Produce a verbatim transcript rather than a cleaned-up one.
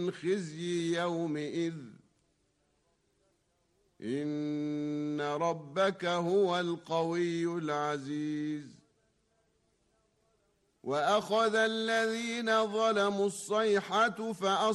خزي يومئذ إن ربك هو القوي العزيز وأخذ الذين ظلموا الصيحة فأصبحوا